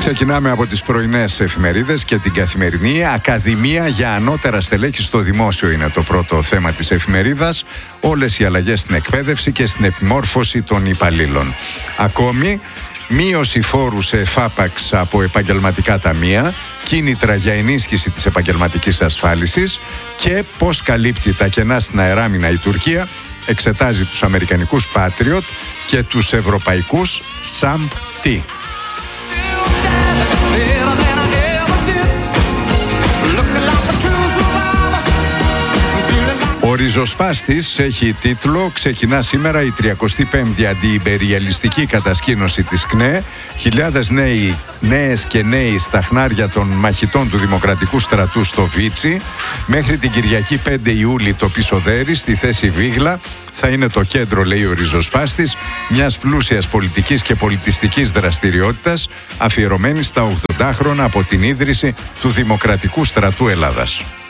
Ξεκινάμε από τις πρωινές εφημερίδες και την καθημερινή. Ακαδημία για ανώτερα στελέχη στο δημόσιο είναι το πρώτο θέμα της εφημερίδας. Όλες οι αλλαγές στην εκπαίδευση και στην επιμόρφωση των υπαλλήλων. Ακόμη, μείωση φόρου σε εφάπαξ από επαγγελματικά ταμεία, κίνητρα για ενίσχυση της επαγγελματικής ασφάλισης και πώς καλύπτει τα κενά στην αεράμινα η Τουρκία, εξετάζει τους αμερικανικούς Patriot και τους ευρωπαϊκούς SAMP-T. Ο ριζοσπάστης έχει τίτλο «Ξεκινά σήμερα η 35η αντιυμπεριαλιστική κατασκήνωση της ΚΝΕ. Χιλιάδες νέες και νέοι στα χνάρια των μαχητών του Δημοκρατικού Στρατού στο Βίτσι. Μέχρι την Κυριακή 5 Ιούλη το Πισοδέρι στη θέση Βίγλα θα είναι το κέντρο», λέει ο ριζοσπάστης, μιας πλούσιας πολιτικής και πολιτιστικής δραστηριότητας αφιερωμένης στα 80 χρόνια από την ίδρυση του Δημοκρατικού Στρατού Ελλάδας.